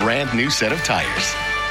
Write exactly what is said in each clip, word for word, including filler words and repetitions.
brand new set of tires.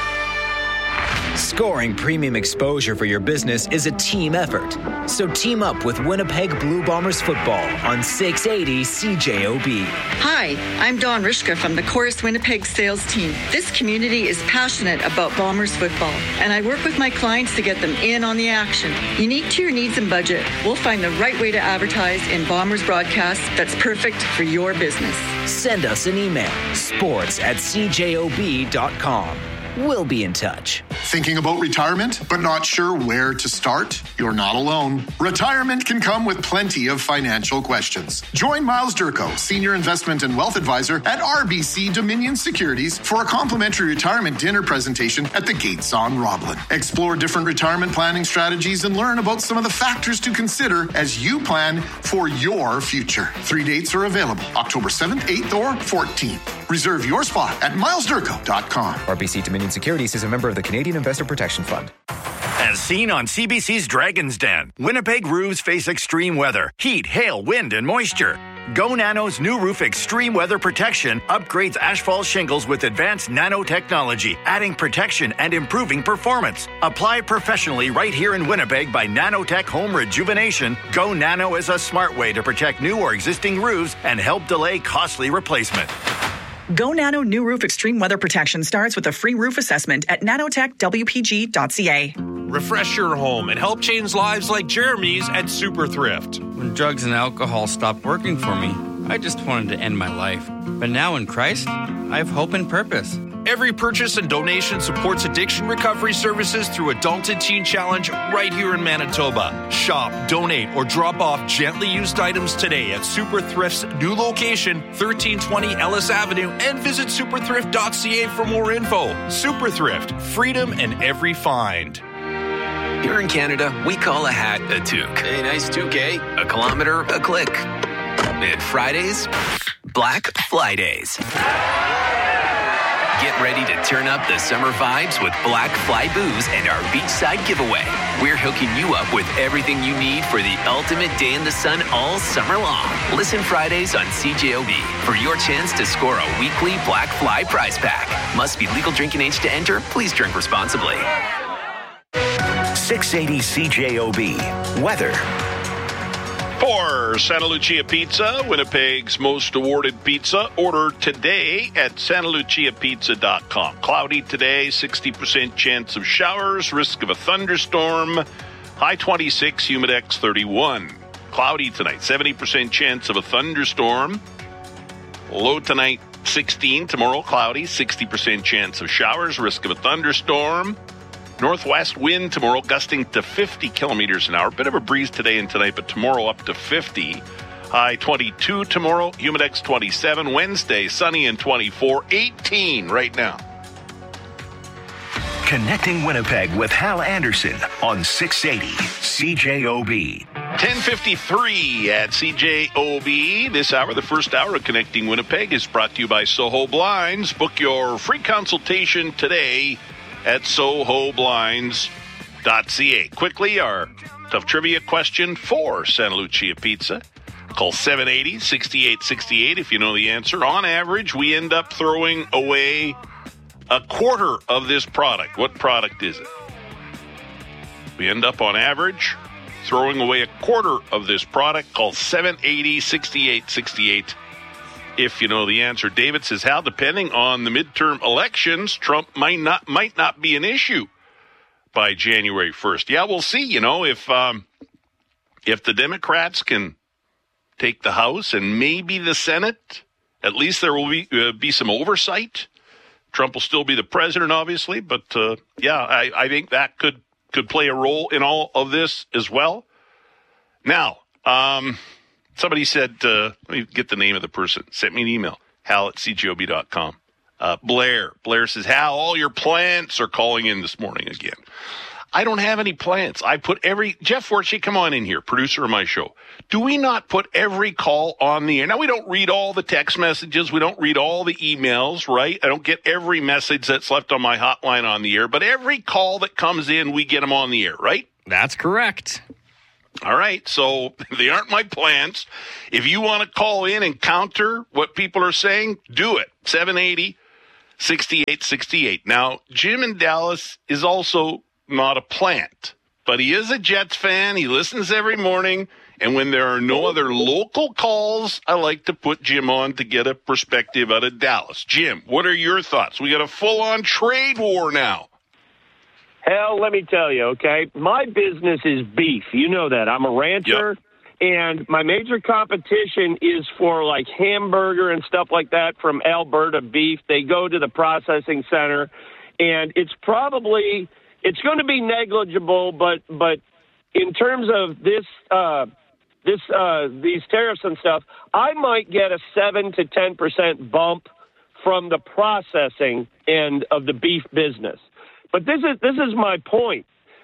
Scoring premium exposure for your business is a team effort. So team up with Winnipeg Blue Bombers football on six eighty C J O B. Hi, I'm Dawn Rishka from the Chorus Winnipeg sales team. This community is passionate about Bombers football, and I work with my clients to get them in on the action. Unique to your needs and budget, we'll find the right way to advertise in Bombers broadcasts that's perfect for your business. Send us an email, sports at c j o b dot com. We'll be in touch. Thinking about retirement, but not sure where to start? You're not alone. Retirement can come with plenty of financial questions. Join Miles Durko, Senior Investment and Wealth Advisor at R B C Dominion Securities, for a complimentary retirement dinner presentation at the Gates on Roblin. Explore different retirement planning strategies and learn about some of the factors to consider as you plan for your future. Three dates are available, October seventh, eighth, or fourteenth. Reserve your spot at miles durko dot com. R B C Dominion Securities is a member of the Canadian Investor Protection Fund. As seen on C B C's Dragon's Den, Winnipeg roofs face extreme weather, heat, hail, wind, and moisture. Go Nano's new roof extreme weather protection upgrades asphalt shingles with advanced nanotechnology, adding protection and improving performance. Apply professionally right here in Winnipeg by Nanotech Home Rejuvenation. Go Nano is a smart way to protect new or existing roofs and help delay costly replacement. Go Nano New Roof Extreme Weather Protection starts with a free roof assessment at nanotech w p g dot c a. Refresh your home and help change lives like Jeremy's at Super Thrift. When drugs and alcohol stopped working for me, I just wanted to end my life. But now in Christ, I have hope and purpose. Every purchase and donation supports addiction recovery services through Adult and Teen Challenge right here in Manitoba. Shop, donate, or drop off gently used items today at Super Thrift's new location, thirteen twenty Ellis Avenue, and visit super thrift dot c a for more info. Super Thrift, freedom in every find. Here in Canada, we call a hat a toque. A nice toque, eh? A kilometer, a click. And Fridays, Black Fly Days. Get ready to turn up the summer vibes with Black Fly Booze and our beachside giveaway. We're hooking you up with everything you need for the ultimate day in the sun all summer long. Listen Fridays on C J O B for your chance to score a weekly Black Fly prize pack. Must be legal drinking age to enter. Please drink responsibly. six eighty C J O B. Weather. For Santa Lucia Pizza, Winnipeg's most awarded pizza, order today at santa lucia pizza dot com. Cloudy today, sixty percent chance of showers, risk of a thunderstorm, high twenty-six, humidex thirty-one. Cloudy tonight, seventy percent chance of a thunderstorm, low tonight sixteen, tomorrow cloudy, sixty percent chance of showers, risk of a thunderstorm. Northwest wind tomorrow gusting to fifty kilometers an hour. Bit of a breeze today and tonight, but tomorrow up to fifty. High twenty-two tomorrow, humidex twenty-seven. Wednesday, sunny and twenty-four. eighteen right now. Connecting Winnipeg with Hal Anderson on six eighty C J O B. ten fifty-three at C J O B. This hour, the first hour of Connecting Winnipeg, is brought to you by Soho Blinds. Book your free consultation today at soho blinds dot c a. Quickly, our tough trivia question for Santa Lucia Pizza. Call seven eighty, sixty-eight sixty-eight if you know the answer. On average, we end up throwing away a quarter of this product. What product is it? We end up, on average, throwing away a quarter of this product. Call seven eighty, sixty-eight sixty-eight if you know the answer. David says, Hal, depending on the midterm elections, Trump might not might not be an issue by January first. Yeah, we'll see. You know, if um, if the Democrats can take the House and maybe the Senate, at least there will be uh, be some oversight. Trump will still be the president, obviously, but uh, yeah, I, I think that could could play a role in all of this as well. Now, um. Somebody said, uh, let me get the name of the person. Sent me an email, hal at c j o b dot com. Uh, Blair. Blair says, Hal, all your plants are calling in this morning again. I don't have any plants. I put every, Jeff Fortune, come on in here, producer of my show. Do we not put every call on the air? Now, we don't read all the text messages. We don't read all the emails, right? I don't get every message that's left on my hotline on the air, but every call that comes in, we get them on the air, right? That's correct. All right, so they aren't my plants. If you want to call in and counter what people are saying, do it. seven eighty, sixty-eight sixty-eight. Now, Jim in Dallas is also not a plant, but he is a Jets fan. He listens every morning. And when there are no other local calls, I like to put Jim on to get a perspective out of Dallas. Jim, what are your thoughts? We got a full-on trade war now. Hell, let me tell you, okay? My business is beef. You know that. I'm a rancher, yep. And my major competition is for, like, hamburger and stuff like that from Alberta beef. They go to the processing center, and it's probably – it's going to be negligible, but but in terms of this uh, – This uh, these tariffs and stuff, I might get a seven to ten percent bump from the processing end of the beef business. But this is this is my point.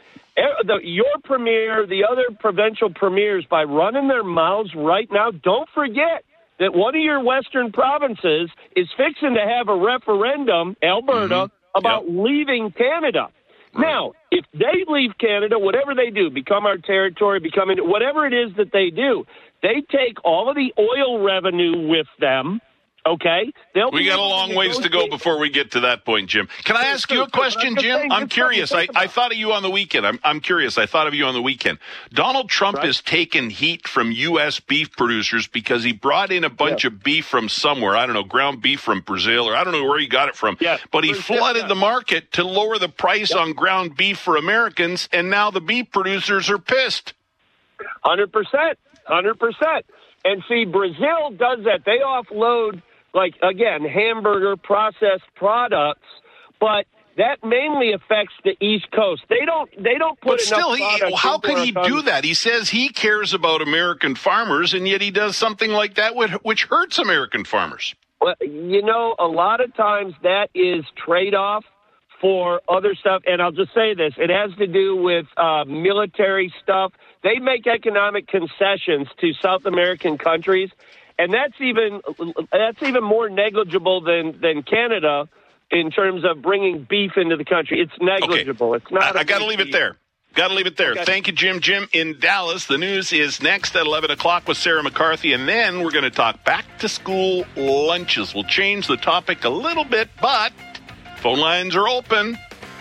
The, your premier, the other provincial premiers, by running their mouths right now, don't forget that one of your western provinces is fixing to have a referendum, Alberta, mm-hmm. about yep. leaving Canada. Now, if they leave Canada, whatever they do, become our territory, become whatever it is that they do, they take all of the oil revenue with them, okay? They'll we got a long ways to go before we get to that point, Jim. Can I ask you a question, Jim? I'm curious. I, I thought of you on the weekend. I'm, I'm curious. I thought of you on the weekend. Donald Trump right. has taken heat from U S beef producers because he brought in a bunch yeah. of beef from somewhere. I don't know, ground beef from Brazil, or I don't know where he got it from. Yeah. But he Brazil, flooded yeah. the market to lower the price yeah. on ground beef for Americans, and now the beef producers are pissed. one hundred percent. one hundred percent. And see, Brazil does that. They offload, like, again, hamburger processed products, but that mainly affects the East Coast. They don't They don't put but still, enough he, how can he do that? He says he cares about American farmers, and yet he does something like that which hurts American farmers. Well, you know, a lot of times that is trade-off for other stuff, and I'll just say this. It has to do with uh, military stuff. They make economic concessions to South American countries, and that's even that's even more negligible than, than Canada in terms of bringing beef into the country. It's negligible. Okay. It's not. I, I got to leave it there. Got to leave it there. Okay. Thank you, Jim. Jim in Dallas. The news is next at eleven o'clock with Sarah McCarthy, and then we're going to talk back-to-school lunches. We'll change the topic a little bit, but phone lines are open.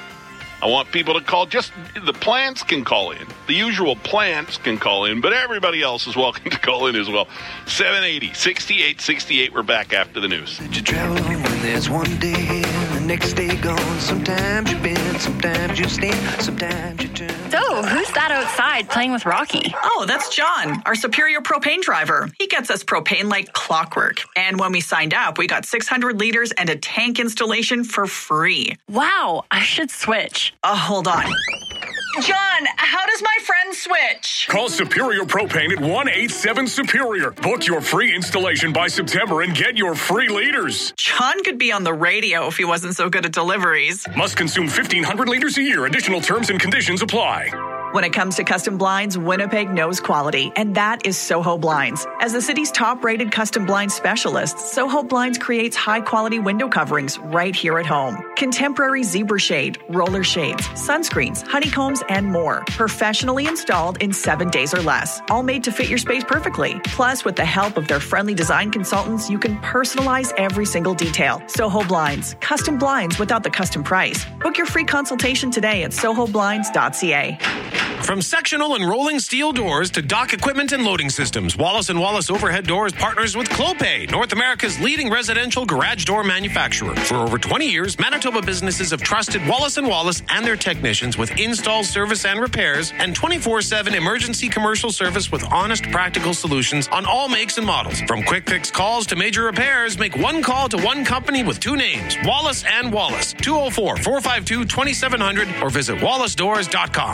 I want people to call. Just the plants can call in. The usual plants can call in, but everybody else is welcome to call in as well. seven eighty, sixty-eight sixty-eight. We're back after the news. Did you travel when there's one day and the next day gone? Sometimes you bend, sometimes you stand, sometimes you turn. So, who's that outside playing with Rocky? Oh, that's John, our Superior propane driver. He gets us propane like clockwork. And when we signed up, we got six hundred liters and a tank installation for free. Wow, I should switch. Uh, hold on. John, how does my friend switch? Call Superior Propane at one eight seven Superior. Book your free installation by September and get your free liters. John could be on the radio if he wasn't so good at deliveries. Must consume fifteen hundred liters a year. Additional terms and conditions apply. When it comes to custom blinds, Winnipeg knows quality, and that is Soho Blinds. As the city's top-rated custom blind specialist, Soho Blinds creates high-quality window coverings right here at home. Contemporary zebra shade, roller shades, sunscreens, honeycombs, and more. Professionally installed in seven days or less. All made to fit your space perfectly. Plus, with the help of their friendly design consultants, you can personalize every single detail. Soho Blinds. Custom blinds without the custom price. Book your free consultation today at soho blinds dot c a. From sectional and rolling steel doors to dock equipment and loading systems, Wallace and Wallace Overhead Doors partners with Clopay, North America's leading residential garage door manufacturer. For over twenty years, Manitoba businesses have trusted Wallace and Wallace and their technicians with install, service, and repairs, and twenty-four seven emergency commercial service with honest, practical solutions on all makes and models. From quick fix calls to major repairs, make one call to one company with two names, Wallace and Wallace, two oh four, four five two, two seven zero zero, or visit wallace doors dot com.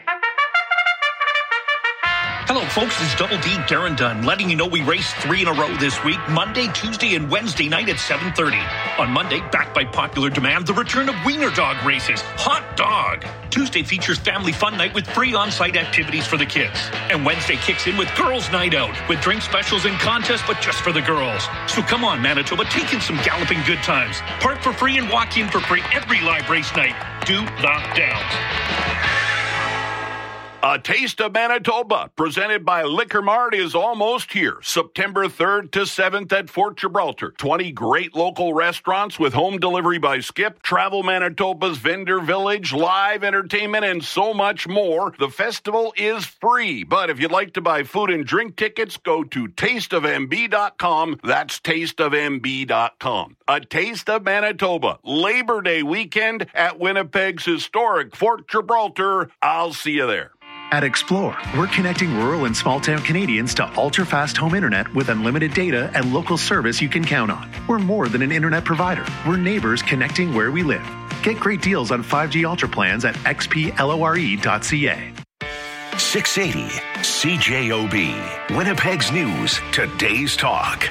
Hello, folks. It's Double D Darren Dunn letting you know we raced three in a row this week, Monday, Tuesday, and Wednesday night at seven thirty. On Monday, backed by popular demand, the return of Wiener Dog races. Hot dog! Tuesday features family fun night with free on-site activities for the kids. And Wednesday kicks in with Girls Night Out, with drink specials and contests, but just for the girls. So come on, Manitoba, take in some galloping good times. Park for free and walk in for free every live race night. Do the Downs. A Taste of Manitoba, presented by Liquor Mart, is almost here. September third to seventh at Fort Gibraltar. twenty great local restaurants with home delivery by Skip, Travel Manitoba's Vendor Village, live entertainment, and so much more. The festival is free, but if you'd like to buy food and drink tickets, go to taste of m b dot com. That's taste of m b dot com. A Taste of Manitoba, Labor Day weekend at Winnipeg's historic Fort Gibraltar. I'll see you there. At Explore, we're connecting rural and small-town Canadians to ultra-fast home internet with unlimited data and local service you can count on. We're more than an internet provider. We're neighbors connecting where we live. Get great deals on five G Ultra plans at x p lore dot c a. six eighty C J O B, Winnipeg's News, Today's Talk.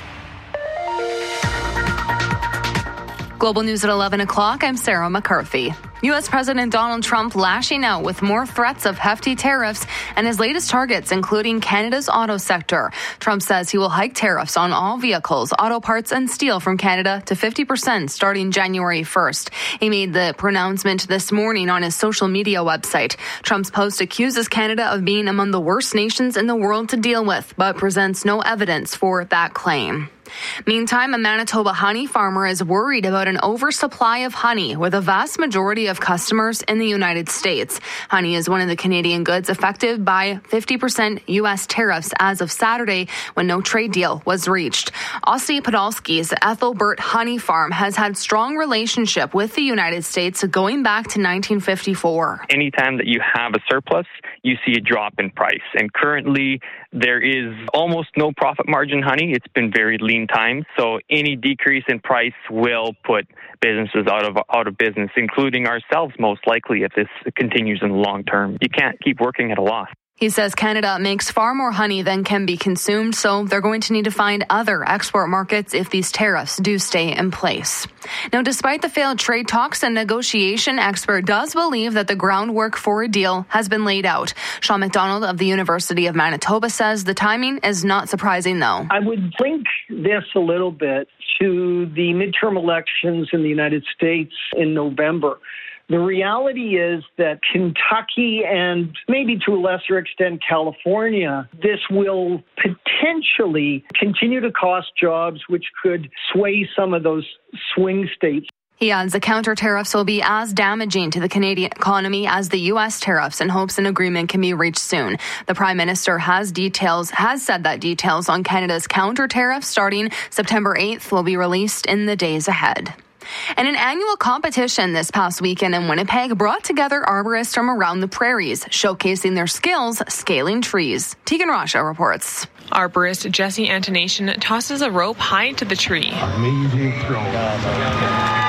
Global News at eleven o'clock. I'm Sarah McCarthy. U S. President Donald Trump lashing out with more threats of hefty tariffs and his latest targets, including Canada's auto sector. Trump says he will hike tariffs on all vehicles, auto parts, and steel from Canada to fifty percent starting January first. He made the pronouncement this morning on his social media website. Trump's post accuses Canada of being among the worst nations in the world to deal with, but presents no evidence for that claim. Meantime, a Manitoba honey farmer is worried about an oversupply of honey, with a vast majority of customers in the United States. Honey is one of the Canadian goods affected by fifty percent U S tariffs as of Saturday, when no trade deal was reached. Ossie Podolsky's Ethelbert Honey Farm has had strong relationship with the United States going back to nineteen fifty-four. Anytime that you have a surplus, you see a drop in price. And currently, there is almost no profit margin honey. It's been very lean times. So any decrease in price will put businesses out of out of business, including ourselves, most likely, if this continues in the long term. You can't keep working at a loss. He says Canada makes far more honey than can be consumed, so they're going to need to find other export markets if these tariffs do stay in place. Now, despite the failed trade talks and negotiation, expert does believe that the groundwork for a deal has been laid out. Sean McDonald of the University of Manitoba says the timing is not surprising, though. I would link this a little bit to the midterm elections in the United States in November. The reality is that Kentucky and maybe to a lesser extent California, this will potentially continue to cost jobs, which could sway some of those swing states. He adds the counter tariffs will be as damaging to the Canadian economy as the U S tariffs, and hopes an agreement can be reached soon. The Prime Minister has details has said that details on Canada's counter tariffs starting September eighth will be released in the days ahead. And an annual competition this past weekend in Winnipeg brought together arborists from around the prairies, showcasing their skills scaling trees. Tegan Rasha reports. Arborist Jesse Antonation tosses a rope high to the tree. Amazing throw.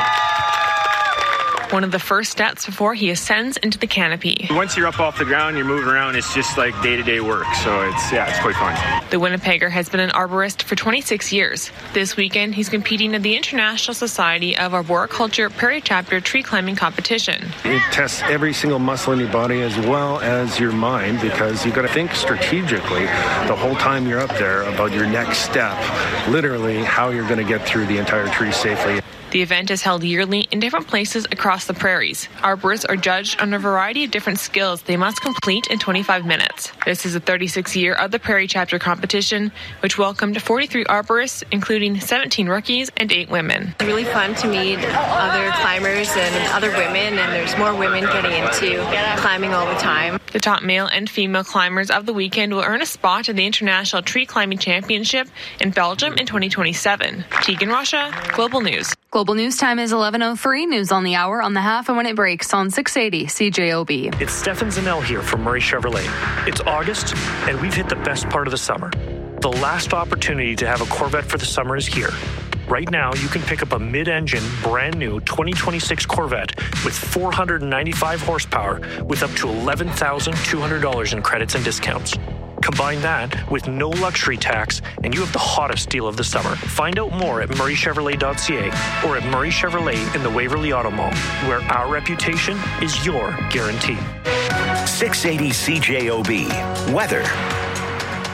One of the first steps before he ascends into the canopy. Once you're up off the ground, you're moving around, it's just like day-to-day work. So it's, yeah, it's quite fun. The Winnipegger has been an arborist for twenty-six years. This weekend, he's competing in the International Society of Arboriculture Prairie Chapter Tree Climbing Competition. It tests every single muscle in your body as well as your mind, because you've got to think strategically the whole time you're up there about your next step, literally how you're going to get through the entire tree safely. The event is held yearly in different places across the prairies. Arborists are judged on a variety of different skills they must complete in twenty-five minutes. This is the thirty-sixth year of the Prairie Chapter competition, which welcomed forty-three arborists, including seventeen rookies and eight women. It's really fun to meet other climbers and other women, and there's more women getting into climbing all the time. The top male and female climbers of the weekend will earn a spot at the International Tree Climbing Championship in Belgium in twenty twenty-seven. Tegan Rasha, Global News. Global News time is eleven oh three. News on the hour on the half and when it breaks on six eighty C J O B. It's Stefan Zanel here from Murray Chevrolet. It's August, and we've hit the best part of the summer. The last opportunity to have a Corvette for the summer is here. Right now, you can pick up a mid-engine, brand-new twenty twenty-six Corvette with four hundred ninety-five horsepower with up to eleven thousand two hundred dollars in credits and discounts. Combine that with no luxury tax, and you have the hottest deal of the summer. Find out more at murray chevrolet dot c a or at Murray Chevrolet in the Waverly Auto Mall, where our reputation is your guarantee. six eighty C J O B. Weather.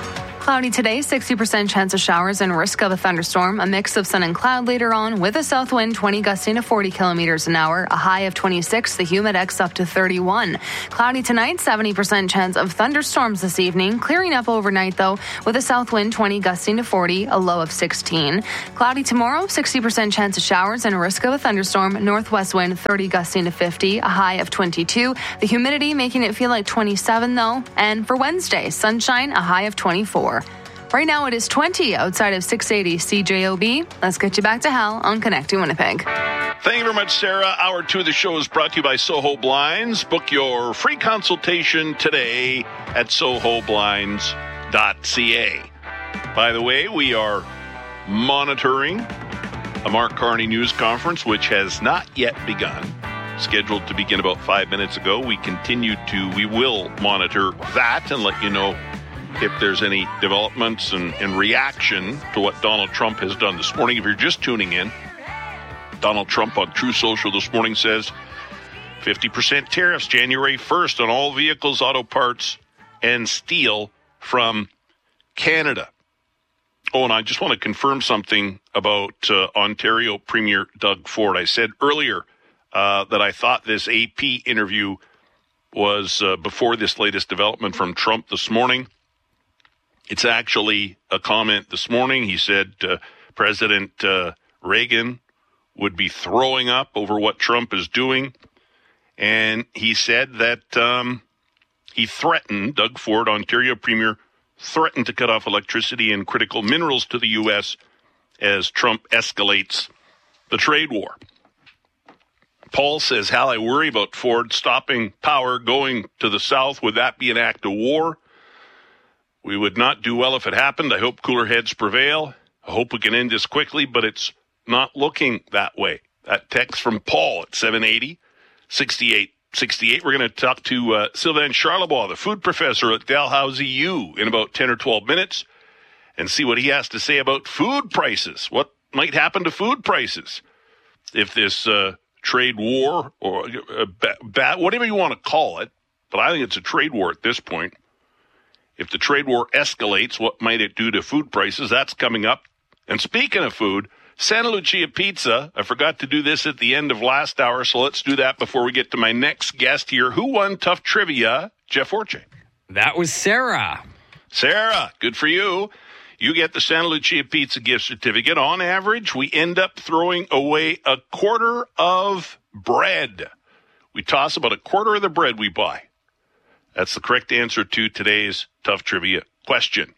Cloudy today, sixty percent chance of showers and risk of a thunderstorm. A mix of sun and cloud later on with a south wind twenty gusting to forty kilometers an hour. A high of twenty-six, the humidex up to thirty-one. Cloudy tonight, seventy percent chance of thunderstorms this evening. Clearing up overnight though with a south wind twenty gusting to forty, a low of sixteen. Cloudy tomorrow, sixty percent chance of showers and a risk of a thunderstorm. Northwest wind thirty gusting to fifty, a high of twenty-two. The humidity making it feel like twenty-seven though. And for Wednesday, sunshine, a high of twenty-four. Right now it is twenty outside of six eighty C J O B. Let's get you back to Hal on Connecting Winnipeg. Thank you very much, Sarah. Hour two of the show is brought to you by Soho Blinds. Book your free consultation today at soho blinds dot c a. By the way, we are monitoring a Mark Carney news conference, which has not yet begun. Scheduled to begin about five minutes ago. We continue to, we will monitor that and let you know if there's any developments and, and reaction to what Donald Trump has done this morning. If you're just tuning in, Donald Trump on True Social this morning says fifty percent tariffs January first on all vehicles, auto parts, and steel from Canada. Oh, and I just want to confirm something about uh, Ontario Premier Doug Ford. I said earlier uh, that I thought this A P interview was uh, before this latest development from Trump this morning. It's actually a comment this morning. He said uh, President uh, Reagan would be throwing up over what Trump is doing. And he said that um, he threatened, Doug Ford, Ontario Premier, threatened to cut off electricity and critical minerals to the U S as Trump escalates the trade war. Paul says, Hal, I worry about Ford stopping power going to the south. Would that be an act of war? We would not do well if it happened. I hope cooler heads prevail. I hope we can end this quickly, but it's not looking that way. That text from Paul at seven eighty, sixty-eight sixty-eight. We're going to talk to uh, Sylvain Charlebois, the food professor at Dalhousie U, in about ten or twelve minutes and see what he has to say about food prices. What might happen to food prices if this uh, trade war or uh, ba- whatever you want to call it, but I think it's a trade war at this point. If the trade war escalates, what might it do to food prices? That's coming up. And speaking of food, Santa Lucia Pizza, I forgot to do this at the end of last hour, so let's do that before we get to my next guest here. Who won Tough Trivia? Jeff Forche. That was Sarah. Sarah, good for you. You get the Santa Lucia Pizza gift certificate. On average, we end up throwing away a quarter of bread. We toss about a quarter of the bread we buy. That's the correct answer to today's Tough Trivia question.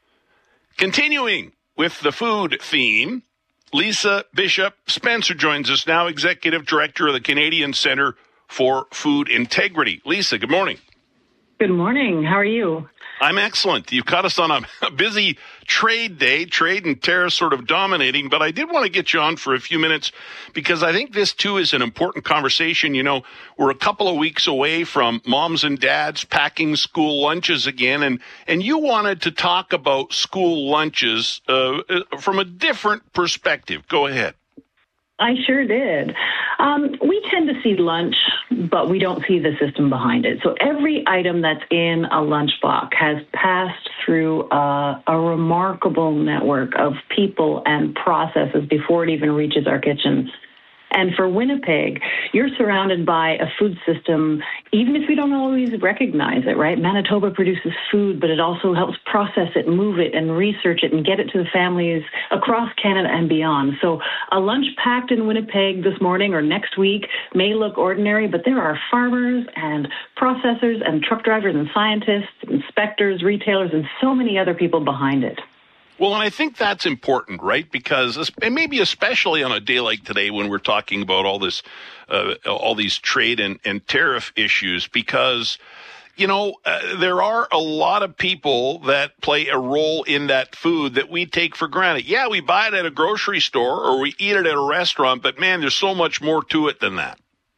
Continuing with the food theme, Lisa Bishop Spencer joins us now, Executive Director of the Canadian Centre for Food Integrity. Lisa, good morning. Good morning. How are you? I'm excellent. You've caught us on a, a busy trade day, trade and tariffs sort of dominating, but I did want to get you on for a few minutes because I think this too is an important conversation. You know, we're a couple of weeks away from moms and dads packing school lunches again, and, and you wanted to talk about school lunches uh, from a different perspective. Go ahead. I sure did. Um, we tend to see lunch, but we don't see the system behind it. So every item that's in a lunchbox has passed through a, a remarkable network of people and processes before it even reaches our kitchens. And for Winnipeg, you're surrounded by a food system, even if we don't always recognize it, right? Manitoba produces food, but it also helps process it, move it, and research it, and get it to the families across Canada and beyond. So a lunch packed in Winnipeg this morning or next week may look ordinary, but there are farmers and processors and truck drivers and scientists, inspectors, retailers, and so many other people behind it. Well, and I think that's important, right? Because, and maybe especially on a day like today when we're talking about all this, uh, all these trade and, and tariff issues, because, you know, uh, there are a lot of people that play a role in that food that we take for granted. Yeah, we buy it at a grocery store or we eat it at a restaurant, but man, there's so much more to it than that.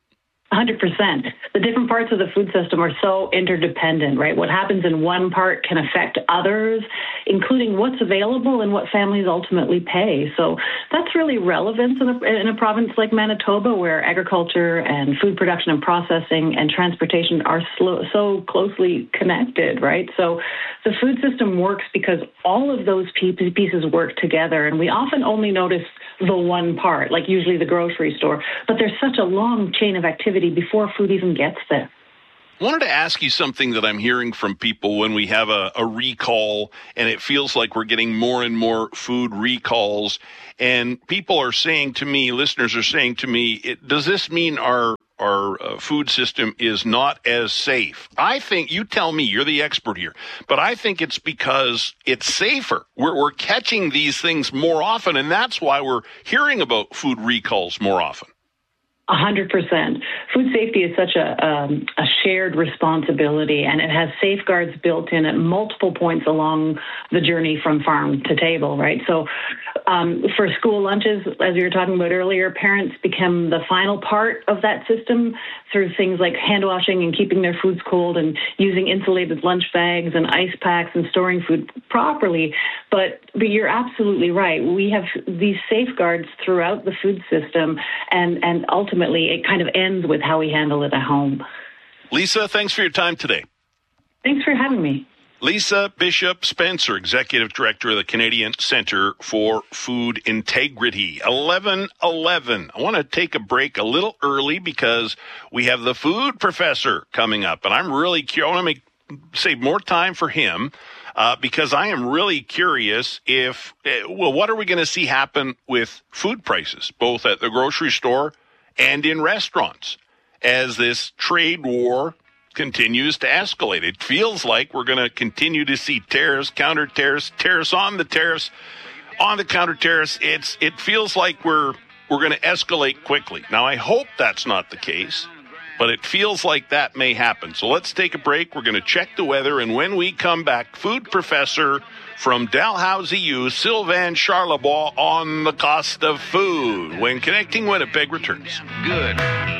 one hundred percent. The different parts of the food system are so interdependent, right? What happens in one part can affect others, including what's available and what families ultimately pay. So that's really relevant in a, in a province like Manitoba, where agriculture and food production and processing and transportation are slow, so closely connected, right? So the food system works because all of those pieces work together, and we often only notice the one part, like usually the grocery store, but there's such a long chain of activity before food even gets there. I wanted to ask you something that I'm hearing from people when we have a, a recall, and it feels like we're getting more and more food recalls, and people are saying to me, listeners are saying to me, it, does this mean our our uh, food system is not as safe? I think, you tell me, you're the expert here, but I think it's because it's safer. We're, we're catching these things more often, and that's why we're hearing about food recalls more often. A hundred percent. Food safety is such a, um, a shared responsibility, and it has safeguards built in at multiple points along the journey from farm to table, right? So um, for school lunches, as we were talking about earlier, parents become the final part of that system through things like hand washing and keeping their foods cold and using insulated lunch bags and ice packs and storing food properly. But, but you're absolutely right. We have these safeguards throughout the food system, and, and ultimately it kind of ends with how we handle it at home. Lisa, thanks for your time today. Thanks for having me. Lisa Bishop Spencer, Executive Director of the Canadian Centre for Food Integrity. eleven eleven. I want to take a break a little early because we have the food professor coming up, and I'm really curious. I want to make save more time for him uh, because I am really curious if, uh, well, what are we going to see happen with food prices, both at the grocery store and in restaurants, as this trade war continues to escalate? It feels like we're going to continue to see tariffs, counter tariffs, tariffs on the tariffs, on the counter tariffs. It's it feels like we're we're going to escalate quickly. Now, I hope that's not the case, but it feels like that may happen. So let's take a break. We're going to check the weather, and when we come back, food professor from Dalhousie U, Sylvain Charlebois, on the cost of food when Connecting Winnipeg returns. Good.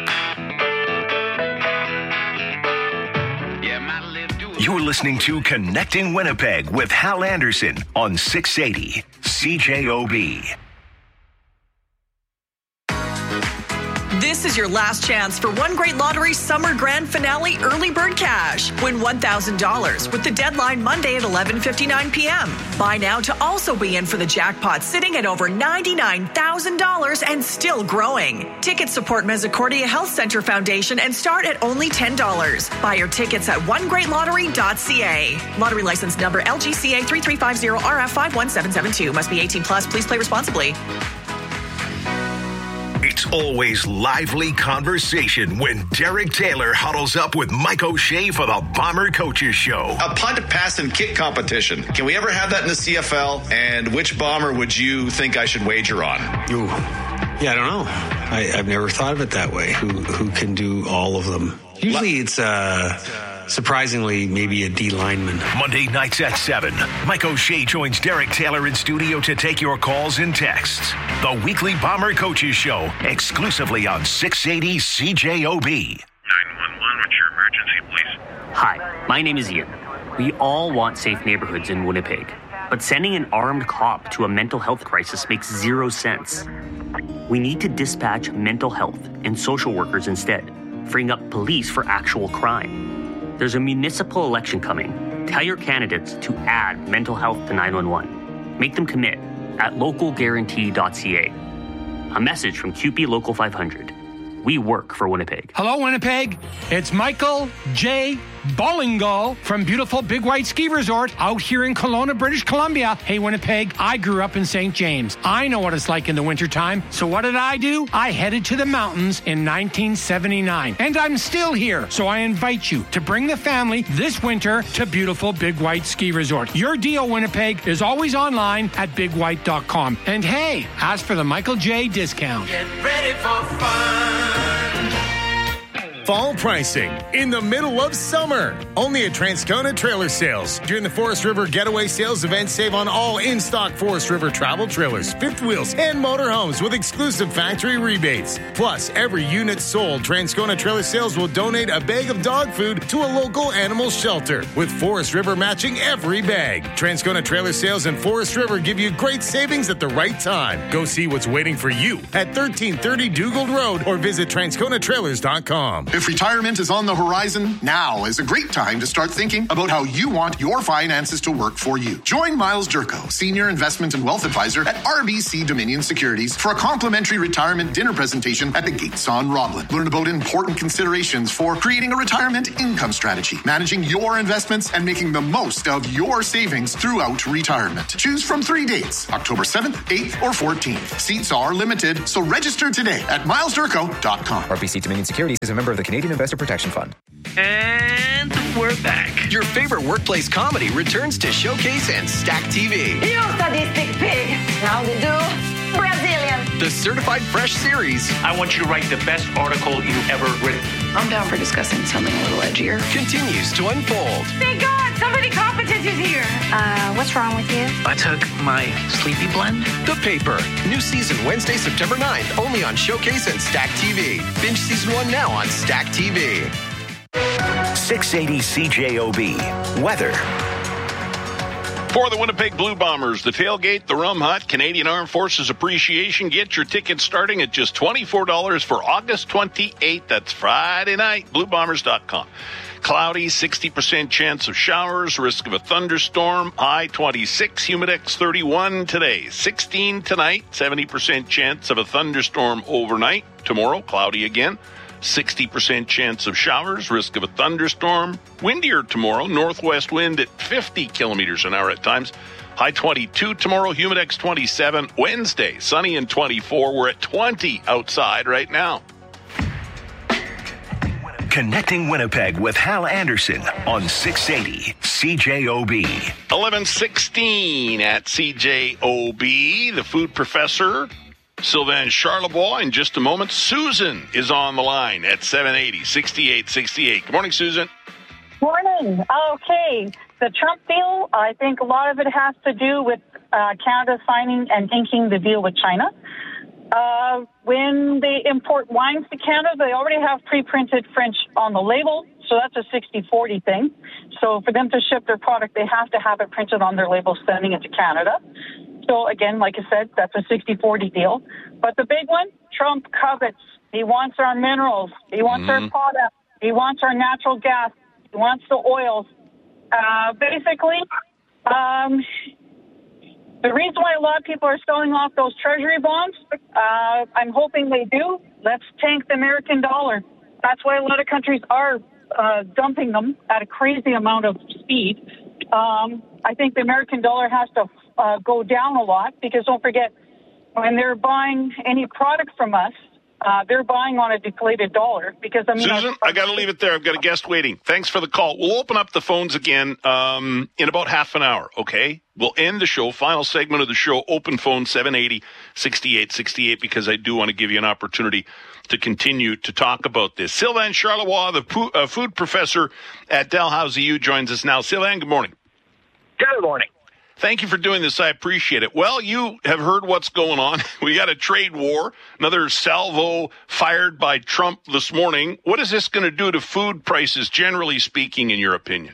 You're listening to Connecting Winnipeg with Hal Anderson on six eighty C J O B. This is your last chance for One Great Lottery Summer Grand Finale Early Bird Cash. Win one thousand dollars with the deadline Monday at eleven fifty-nine p.m. Buy now to also be in for the jackpot, sitting at over ninety-nine thousand dollars and still growing. Tickets support Misericordia Health Center Foundation and start at only ten dollars. Buy your tickets at one great lottery dot c a. Lottery license number L G C A three three five zero R F five one seven seven two. Must be eighteen plus. Please play responsibly. It's always lively conversation when Derek Taylor huddles up with Mike O'Shea for the Bomber Coaches Show. A punt, pass, and kick competition. Can we ever have that in the C F L? And which Bomber would you think I should wager on? Ooh. Yeah, I don't know. I, I've never thought of it that way. Who who can do all of them? Usually it's uh, surprisingly maybe a D lineman. Monday nights at seven, Mike O'Shea joins Derek Taylor in studio to take your calls and texts. The weekly Bomber Coaches Show, exclusively on six eighty C J O B. nine one one, what's your emergency, please? Hi, my name is Ian. We all want safe neighborhoods in Winnipeg, but sending an armed cop to a mental health crisis makes zero sense. We need to dispatch mental health and social workers instead, freeing up police for actual crime. There's a municipal election coming. Tell your candidates to add mental health to nine one one. Make them commit at local guarantee dot c a. A message from Q P Local five hundred. We work for Winnipeg. Hello, Winnipeg. It's Michael J. Ballingall from beautiful Big White Ski Resort out here in Kelowna, British Columbia. Hey, Winnipeg, I grew up in Saint James. I know what it's like in the wintertime. So what did I do? I headed to the mountains in nineteen seventy-nine. And I'm still here. So I invite you to bring the family this winter to beautiful Big White Ski Resort. Your deal, Winnipeg, is always online at big white dot com. And hey, ask for the Michael J. discount. Get ready for fun. fall pricing in the middle of summer. Only at Transcona Trailer Sales. During the Forest River Getaway Sales event, save on all in-stock Forest River travel trailers, fifth wheels, and motorhomes with exclusive factory rebates. Plus, every unit sold, Transcona Trailer Sales will donate a bag of dog food to a local animal shelter, with Forest River matching every bag. Transcona Trailer Sales and Forest River give you great savings at the right time. Go see what's waiting for you at thirteen thirty Dugald Road or visit transcona trailers dot com. If retirement is on the horizon, now is a great time to start thinking about how you want your finances to work for you. Join Miles Durko, Senior Investment and Wealth Advisor at R B C Dominion Securities, for a complimentary retirement dinner presentation at the Gates on Roblin. Learn about important considerations for creating a retirement income strategy, managing your investments, and making the most of your savings throughout retirement. Choose from three dates, October seventh, eighth, or fourteenth. Seats are limited, so register today at miles durko dot com. R B C Dominion Securities is a member of the Canadian Investor Protection Fund. And we're back. Your favorite workplace comedy returns to Showcase and Stack T V. You sadistic pig. How they do? Brazilian. The Certified Fresh series. I want you to write the best article you've ever written. I'm down for discussing something a little edgier. Continues to unfold. Thank God, somebody competent is here. Uh, what's wrong with you? I took my sleepy blend. The Paper. New season Wednesday, September ninth. Only on Showcase and Stack T V. Binge season one now on Stack T V. six eighty C J O B. Weather. For the Winnipeg Blue Bombers, the tailgate, the Rum Hut, Canadian Armed Forces Appreciation. Get your tickets starting at just twenty-four dollars for August twenty-eighth. That's Friday night. blue bombers dot com. Cloudy, sixty percent chance of showers, risk of a thunderstorm, high twenty-six, humidex thirty-one today, sixteen tonight, seventy percent chance of a thunderstorm overnight. Tomorrow, cloudy again. sixty percent chance of showers, risk of a thunderstorm. Windier tomorrow, northwest wind at fifty kilometers an hour at times. High twenty-two tomorrow, humidex twenty-seven. Wednesday, sunny and twenty-four. We're at twenty outside right now. Connecting Winnipeg with Hal Anderson on six eighty C J O B. eleven sixteen at C J O B. The food professor, Sylvain Charlebois. In just a moment, Susan is on the line at seven eighty, sixty-eight sixty-eight. Good morning, Susan. Morning. Okay. The Trump deal, I think a lot of it has to do with uh, Canada signing and inking the deal with China. Uh, when they import wines to Canada, they already have pre-printed French on the label, so that's a sixty forty thing. So for them to ship their product, they have to have it printed on their label sending it to Canada. So again, like I said, that's a sixty forty deal. But the big one, Trump covets. He wants our minerals. He wants mm-hmm. our products. He wants our natural gas. He wants the oils. Uh, basically, um, the reason why a lot of people are selling off those treasury bonds, uh, I'm hoping they do. Let's tank the American dollar. That's why a lot of countries are uh, dumping them at a crazy amount of speed. Um, I think the American dollar has to uh, go down a lot because don't forget, when they're buying any product from us, uh, they're buying on a deflated dollar. Because I mean, Susan, I got to leave it there. I've got a guest waiting. Thanks for the call. We'll open up the phones again um, in about half an hour. Okay, we'll end the show. Final segment of the show. Open phone seven eighty, sixty-eight sixty-eight because I do want to give you an opportunity to continue to talk about this. Sylvain Charlebois, the po- uh, food professor at Dalhousie U, joins us now. Sylvain, good morning. Good morning. Thank you for doing this. I appreciate it. Well, you have heard what's going on. We got a trade war, another salvo fired by Trump this morning. What is this going to do to food prices, generally speaking, in your opinion?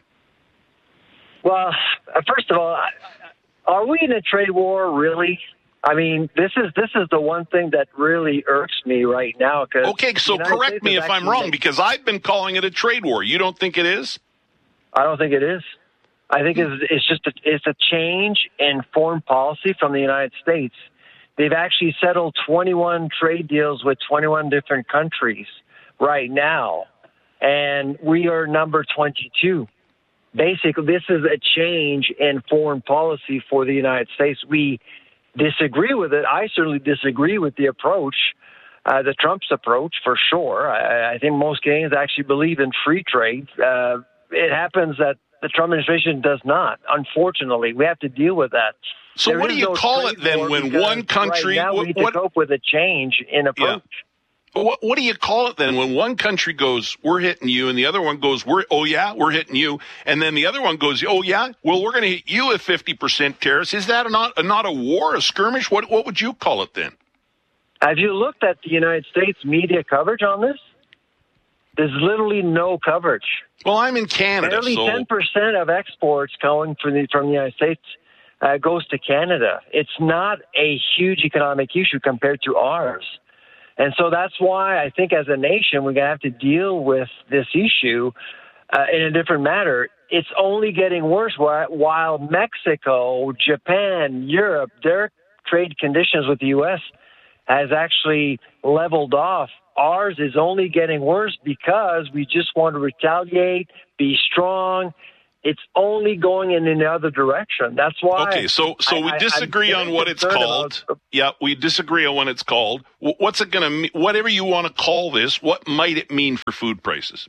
Well, first of all, are we in a trade war, really? I mean, this is this is the one thing that really irks me right now. Cause okay, so correct me if I'm wrong, because I've been calling it a trade war. You don't think it is? I don't think it is. I think it's, it's just a, it's a change in foreign policy from the United States. They've actually settled twenty-one trade deals with twenty-one different countries right now, and we are number twenty-two. Basically, this is a change in foreign policy for the United States. We disagree with it. I certainly disagree with the approach, uh, the Trump's approach, for sure. I, I think most Canadians actually believe in free trade. Uh, it happens that the Trump administration does not. Unfortunately, we have to deal with that. So there what do you no call it then when one country... Right now we what, need to what, cope with a change in approach. what, what do you call it then when one country goes, we're hitting you, and the other one goes, we're oh, yeah, we're hitting you, and then the other one goes, oh, yeah, well, we're going to hit you with fifty percent tariffs. Is that a not, a, not a war, a skirmish? What, what would you call it then? Have you looked at the United States media coverage on this? There's literally no coverage. Well, I'm in Canada, Barely so... ten percent of exports going from the, from the United States uh, goes to Canada. It's not a huge economic issue compared to ours. And so that's why I think as a nation, we're going to have to deal with this issue uh, in a different manner. It's only getting worse while Mexico, Japan, Europe, their trade conditions with the U S has actually leveled off. Ours is only getting worse because we just want to retaliate, be strong. It's only going in the other direction. That's why. Okay, so so we I, disagree on what it's called. About, yeah, we disagree on what it's called. What's it going to mean? Whatever you want to call this, what might it mean for food prices?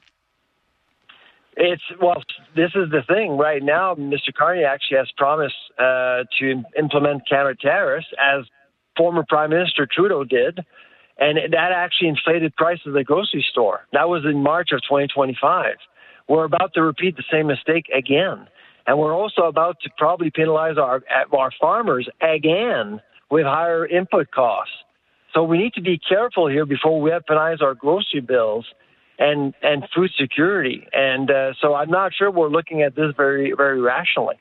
It's well, this is the thing. Right now, Mister Carney actually has promised uh, to implement counter tariffs, as former Prime Minister Trudeau did, and that actually inflated prices at the grocery store. That was in March of twenty twenty-five. We're about to repeat the same mistake again. And we're also about to probably penalize our our farmers again with higher input costs. So we need to be careful here before we weaponize our grocery bills and, and food security. And uh, so I'm not sure we're looking at this very, very rationally.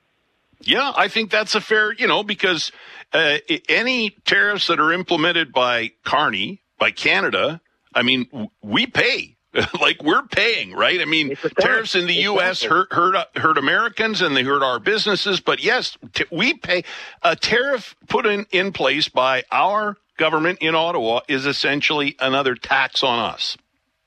Yeah, I think that's a fair, you know, because uh, any tariffs that are implemented by Carney, by Canada, I mean, we pay. Like we're paying, right? I mean, tariffs in the U S hurt, hurt hurt Americans and they hurt our businesses. But yes, t- we pay. A tariff put in, in place by our government in Ottawa is essentially another tax on us.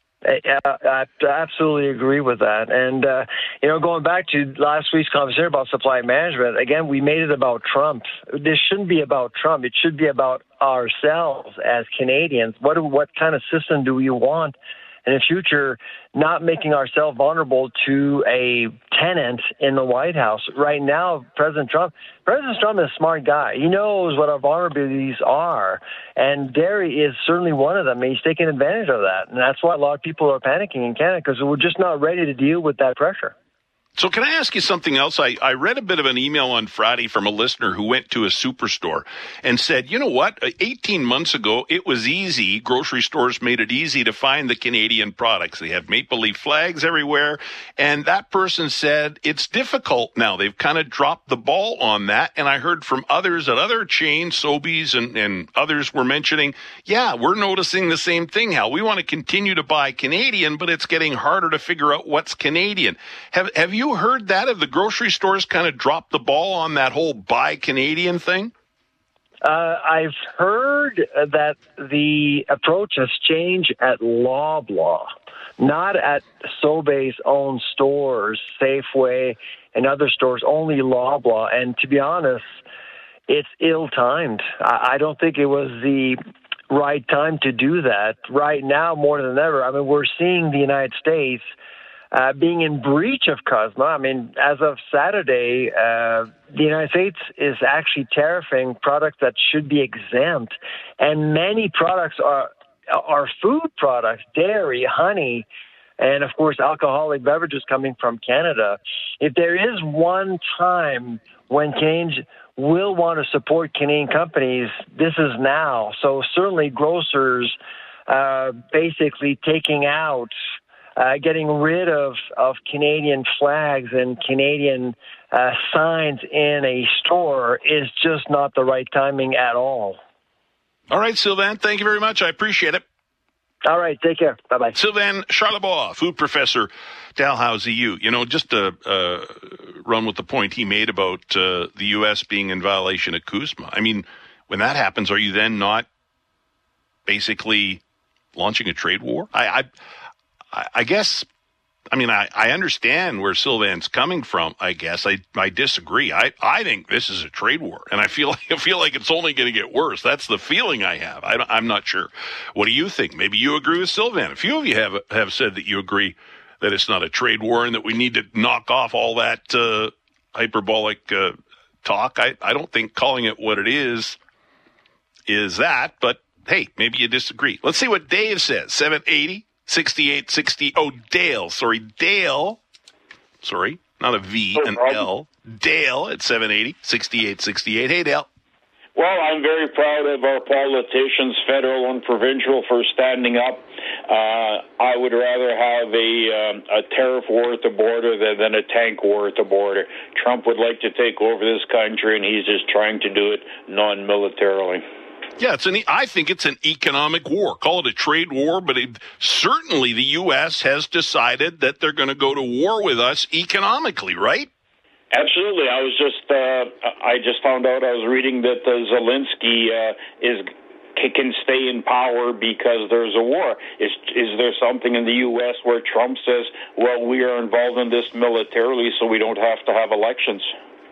I, I absolutely agree with that. And, uh, you know, going back to last week's conversation about supply management, again, we made it about Trump. This shouldn't be about Trump. It should be about ourselves as Canadians. What do, what kind of system do we want in the future, not making ourselves vulnerable to a tenant in the White House? Right now, President Trump, President Trump is a smart guy. He knows what our vulnerabilities are, and dairy is certainly one of them. And he's taking advantage of that, and that's why a lot of people are panicking in Canada, because we're just not ready to deal with that pressure. So can I ask you something else? I, I read a bit of an email on Friday from a listener who went to a superstore and said, you know what, eighteen months ago, it was easy. Grocery stores made it easy to find the Canadian products. They have maple leaf flags everywhere. And that person said it's difficult now. They've kind of dropped the ball on that. And I heard from others at other chains, Sobeys and, and others were mentioning, yeah, we're noticing the same thing, Hal. We want to continue to buy Canadian, but it's getting harder to figure out what's Canadian. Have, have you heard that? Have the grocery stores kind of dropped the ball on that whole buy Canadian thing? Uh, I've heard that the approach has changed at Loblaw, not at Sobeys' own stores, Safeway and other stores, only Loblaw. And to be honest, it's ill-timed. I, I don't think it was the right time to do that. Right now, more than ever, I mean, we're seeing the United States Uh, being in breach of CUSMA. I mean, as of Saturday, uh, the United States is actually tariffing products that should be exempt. And many products are, are food products, dairy, honey, and, of course, alcoholic beverages coming from Canada. If there is one time when Canadians will want to support Canadian companies, this is now. So certainly grocers uh, basically taking out Uh, getting rid of, of Canadian flags and Canadian uh, signs in a store is just not the right timing at all. All right, Sylvain, thank you very much. I appreciate it. All right, take care. Bye-bye. Sylvain Charlebois, food professor, Dalhousie U. You know, just to uh, run with the point he made about uh, the U S being in violation of CUSMA. I mean, when that happens, are you then not basically launching a trade war? I... I I guess, I mean, I, I understand where Sylvain's coming from, I guess. I, I disagree. I, I think this is a trade war, and I feel, I feel like it's only going to get worse. That's the feeling I have. I, I'm not sure. What do you think? Maybe you agree with Sylvain. A few of you have have said that you agree that it's not a trade war and that we need to knock off all that uh, hyperbolic uh, talk. I, I don't think calling it what it is is that, but hey, maybe you disagree. Let's see what Dave says. seven eighty, sixty-eight sixty. Oh, Dale. Sorry, Dale. Sorry, not a V, an L. Dale at seven eighty, sixty-eight sixty-eight. Hey, Dale. Well, I'm very proud of our politicians, federal and provincial, for standing up. Uh, I would rather have a, um, a tariff war at the border than, than a tank war at the border. Trump would like to take over this country, and he's just trying to do it non-militarily. Yeah, it's an. I think it's an economic war. Call it a trade war, but it, certainly the U S has decided that they're going to go to war with us economically, right? Absolutely. I was just, uh, I just found out, I was reading that uh, Zelensky uh, is can stay in power because there's a war. Is is there something in the U S where Trump says, well, we are involved in this militarily, so we don't have to have elections?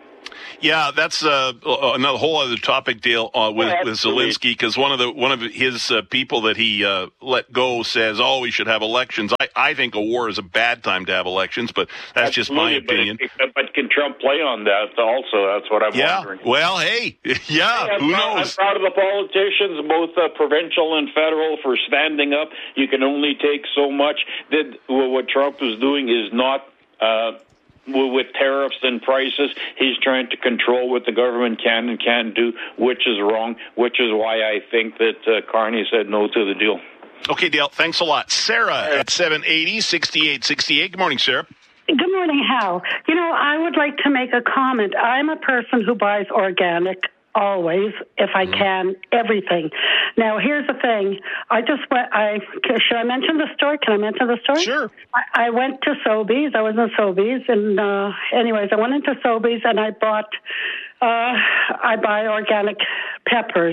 Yeah, that's uh, another whole other topic, Dale, uh, with, yeah, with Zelensky, because one of the one of his uh, people that he uh, let go says, "Oh, we should have elections." I, I think a war is a bad time to have elections, but that's Absolutely, just my opinion. But, it, but can Trump play on that also? That's what I'm yeah. wondering. Well, hey, yeah, hey, I'm who proud, knows? I'm proud of the politicians, both uh, provincial and federal, for standing up. You can only take so much. That what Trump is doing is not. Uh, With tariffs and prices, he's trying to control what the government can and can't do, which is wrong, which is why I think that uh, Carney said no to the deal. Okay, Dale, thanks a lot. Sarah at seven eighty, sixty-eight sixty-eight. Good morning, Sarah. Good morning, Hal. You know, I would like to make a comment. I'm a person who buys organic always, if I can, everything. Now, here's the thing. I just went, I, should I mention the story? Can I mention the story? Sure. I, I went to Sobeys. I was in Sobeys. And uh, anyways, I went into Sobeys and I bought, uh, I buy organic peppers.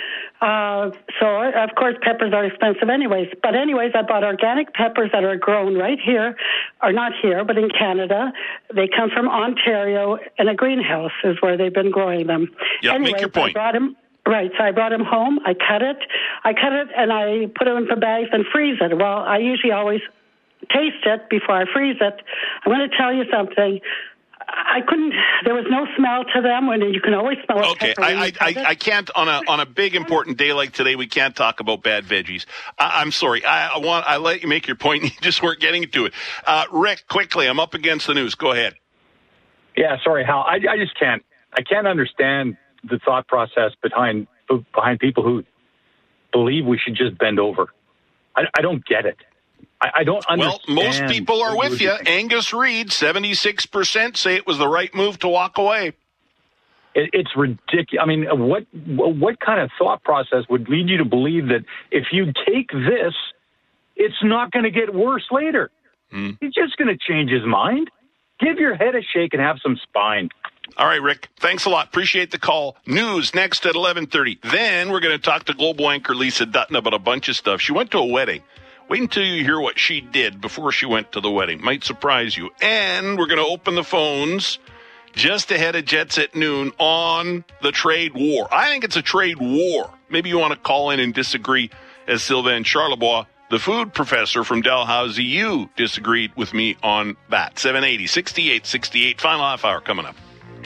Uh, so, of course, peppers are expensive anyways. But anyways, I bought organic peppers that are grown right here, or not here, but in Canada. They come from Ontario, and a greenhouse is where they've been growing them. Yeah, anyways, make your point. I brought them, right, so I brought them home. I cut it. I cut it, and I put it into bags and freeze it. Well, I usually always taste it before I freeze it. I'm going to tell you something. I couldn't. There was no smell to them. When you can always smell. Okay, I, I, I, I can't on a on a big important day like today. We can't talk about bad veggies. I, I'm sorry. I, I want. I let you make your point. You just weren't getting to it. Uh, Rick, quickly. I'm up against the news. Go ahead. Yeah, sorry, Hal. I, I just can't. I can't understand the thought process behind behind people who believe we should just bend over. I, I don't get it. I don't understand. Well, most people are with you. Angus Reid, seventy-six percent say it was the right move to walk away. It, it's ridiculous. I mean, what what kind of thought process would lead you to believe that if you take this, it's not going to get worse later? Mm. He's just going to change his mind. Give your head a shake and have some spine. All right, Rick. Thanks a lot. Appreciate the call. News next at eleven thirty. Then we're going to talk to Global anchor Lisa Dutton about a bunch of stuff. She went to a wedding. Wait until you hear what she did before she went to the wedding. Might surprise you. And we're going to open the phones just ahead of Jets at noon on the trade war. I think it's a trade war. Maybe you want to call in and disagree, as Sylvain Charlebois, the food professor from Dalhousie U, disagreed with me on that. seven eighty, sixty-eight sixty-eight. Final half hour coming up.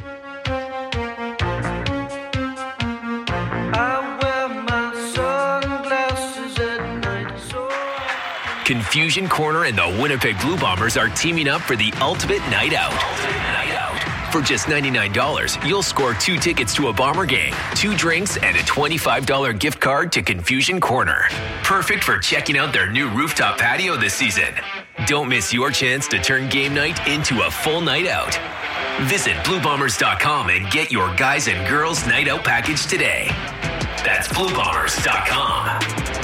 Confusion Corner and the Winnipeg Blue Bombers are teaming up for the ultimate night out. Ultimate night out. For just ninety-nine dollars, you'll score two tickets to a Bomber game, two drinks, and a twenty-five dollars gift card to Confusion Corner. Perfect for checking out their new rooftop patio this season. Don't miss your chance to turn game night into a full night out. Visit blue bombers dot com and get your guys and girls night out package today. That's blue bombers dot com.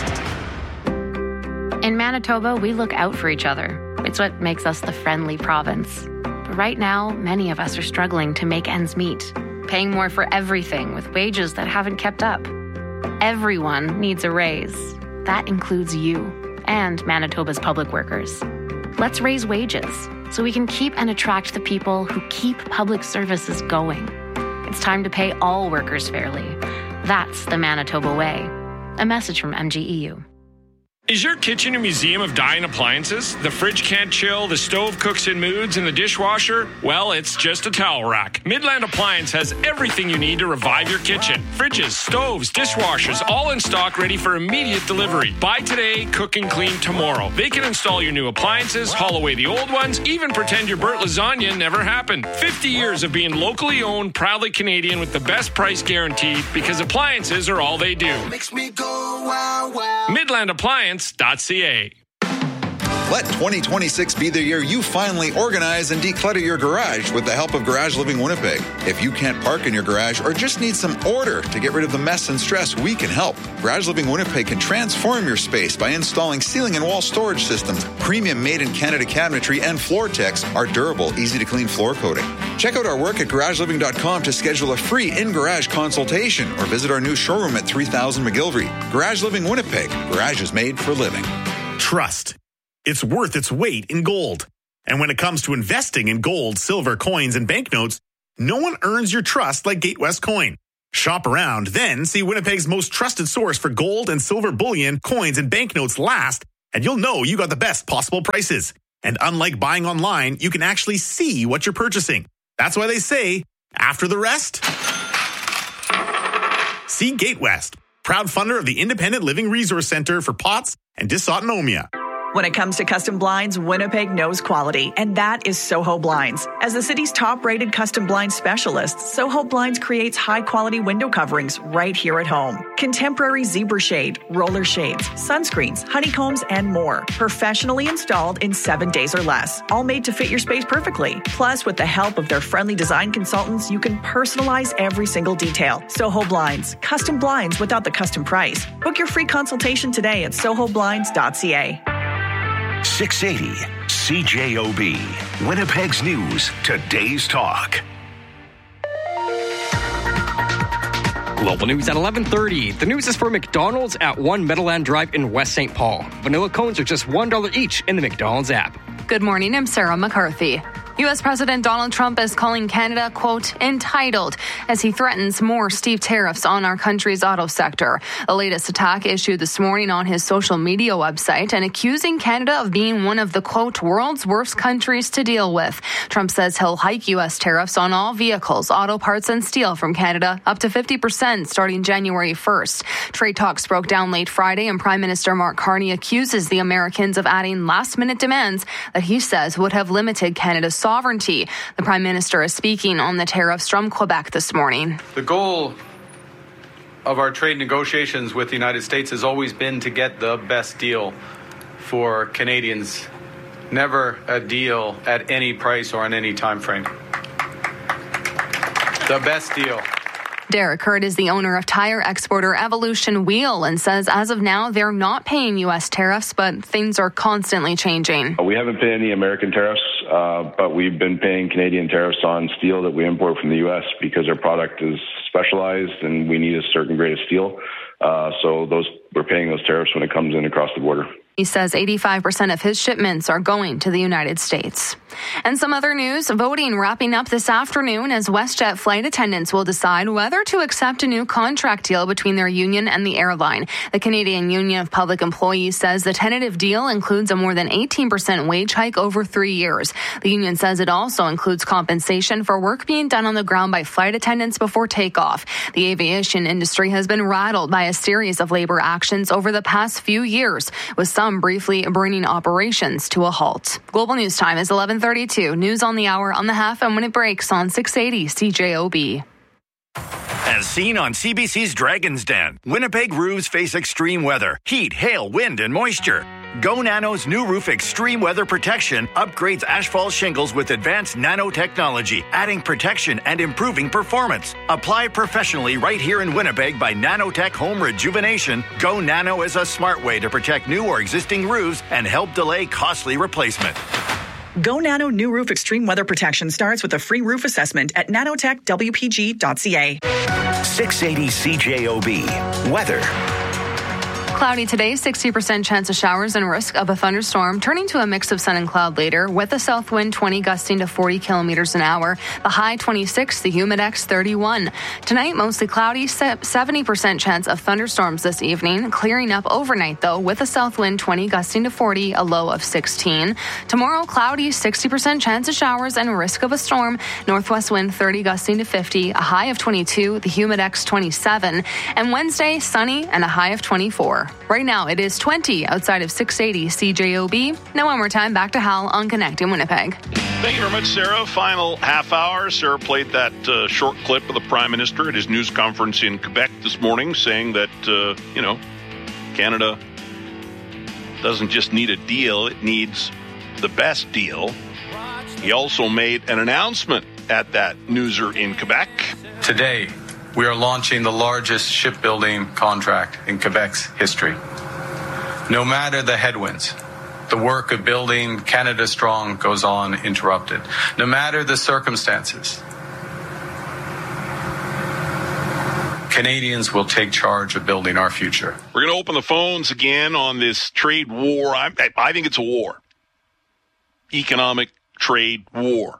In Manitoba, we look out for each other. It's what makes us the friendly province. But right now, many of us are struggling to make ends meet, paying more for everything with wages that haven't kept up. Everyone needs a raise. That includes you and Manitoba's public workers. Let's raise wages so we can keep and attract the people who keep public services going. It's time to pay all workers fairly. That's the Manitoba way. A message from M G E U. Is your kitchen a museum of dying appliances? The fridge can't chill, the stove cooks in moods, and the dishwasher? Well, it's just a towel rack. Midland Appliance has everything you need to revive your kitchen. Fridges, stoves, dishwashers, all in stock, ready for immediate delivery. Buy today, cook and clean tomorrow. They can install your new appliances, haul away the old ones, even pretend your burnt lasagna never happened. fifty years of being locally owned, proudly Canadian with the best price guaranteed, because appliances are all they do. Makes me go wow, wow. Midland Appliance dot c a. Let twenty twenty-six be the year you finally organize and declutter your garage with the help of Garage Living Winnipeg. If you can't park in your garage or just need some order to get rid of the mess and stress, we can help. Garage Living Winnipeg can transform your space by installing ceiling and wall storage systems, premium made-in-Canada cabinetry, and floor techs, our durable, easy-to-clean floor coating. Check out our work at garage living dot com to schedule a free in-garage consultation or visit our new showroom at three thousand McGilvery. Garage Living Winnipeg. Garage is made for living. Trust. It's worth its weight in gold. And when it comes to investing in gold, silver, coins, and banknotes, no one earns your trust like Gatewest Coin. Shop around, then see Winnipeg's most trusted source for gold and silver bullion, coins, and banknotes last, and you'll know you got the best possible prices. And unlike buying online, you can actually see what you're purchasing. That's why they say, after the rest, see Gatewest, proud funder of the Independent Living Resource Center for P O T S and dysautonomia. When it comes to custom blinds, Winnipeg knows quality, and that is Soho Blinds. As the city's top-rated custom blind specialist, Soho Blinds creates high-quality window coverings right here at home. Contemporary zebra shade, roller shades, sunscreens, honeycombs, and more. Professionally installed in seven days or less. All made to fit your space perfectly. Plus, with the help of their friendly design consultants, you can personalize every single detail. Soho Blinds. Custom blinds without the custom price. Book your free consultation today at soho blinds dot c a. six eighty C J O B. Winnipeg's News. Today's Talk. Global News at eleven thirty. The news is for McDonald's at One Meadowland Drive in West Saint Paul. Vanilla cones are just one dollar each in the McDonald's app. Good morning, I'm Sarah McCarthy. U S. President Donald Trump is calling Canada, quote, entitled, as he threatens more steep tariffs on our country's auto sector. The latest attack issued this morning on his social media website and accusing Canada of being one of the, quote, world's worst countries to deal with. Trump says he'll hike U S tariffs on all vehicles, auto parts, and steel from Canada up to fifty percent starting January first. Trade talks broke down late Friday, and Prime Minister Mark Carney accuses the Americans of adding last-minute demands that he says would have limited Canada's sovereignty. The Prime Minister is speaking on the tariffs from Quebec this morning. The goal of our trade negotiations with the United States has always been to get the best deal for Canadians, never a deal at any price or on any time frame. The best deal. Derek Hurd is the owner of tire exporter Evolution Wheel and says as of now they're not paying U S tariffs, but things are constantly changing. We haven't paid any American tariffs, uh, but we've been paying Canadian tariffs on steel that we import from the U S because our product is specialized and we need a certain grade of steel. Uh, so those we're paying those tariffs when it comes in across the border. He says eighty-five percent of his shipments are going to the United States. And some other news, voting wrapping up this afternoon as WestJet flight attendants will decide whether to accept a new contract deal between their union and the airline. The Canadian Union of Public Employees says the tentative deal includes a more than eighteen percent wage hike over three years. The union says it also includes compensation for work being done on the ground by flight attendants before takeoff. The aviation industry has been rattled by a series of labor actions over the past few years, with some Some briefly bringing operations to a halt. Global News Time is eleven thirty-two. News on the hour, on the half, and when it breaks on six eighty C J O B. As seen on C B C's Dragon's Den, Winnipeg roofs face extreme weather, heat, hail, wind, and moisture. Go Nano's new roof extreme weather protection upgrades asphalt shingles with advanced nanotechnology, adding protection and improving performance. Apply professionally right here in Winnipeg by Nanotech Home Rejuvenation. Go Nano is a smart way to protect new or existing roofs and help delay costly replacement. Go Nano New Roof Extreme Weather Protection starts with a free roof assessment at nanotech w p g dot c a. six eighty C J O B. Weather. Cloudy today, sixty percent chance of showers and risk of a thunderstorm, turning to a mix of sun and cloud later, with a south wind twenty gusting to forty kilometers an hour. The high twenty-six, the humidex thirty-one. Tonight, mostly cloudy, seventy percent chance of thunderstorms this evening, clearing up overnight though, with a south wind twenty gusting to forty, a low of sixteen. Tomorrow, cloudy, sixty percent chance of showers and risk of a storm, northwest wind thirty gusting to fifty, a high of twenty-two, the humidex twenty-seven. And Wednesday, sunny and a high of twenty-four. Right now, it is twenty outside of six eighty C J O B. Now one more time, back to Hal on Connecting Winnipeg. Thank you very much, Sarah. Final half hour. Sarah played that uh, short clip of the Prime Minister at his news conference in Quebec this morning, saying that, uh, you know, Canada doesn't just need a deal, it needs the best deal. He also made an announcement at that newser in Quebec. Today, we are launching the largest shipbuilding contract in Quebec's history. No matter the headwinds, the work of building Canada strong goes on uninterrupted. No matter the circumstances, Canadians will take charge of building our future. We're going to open the phones again on this trade war. I, I think it's a war. Economic trade war.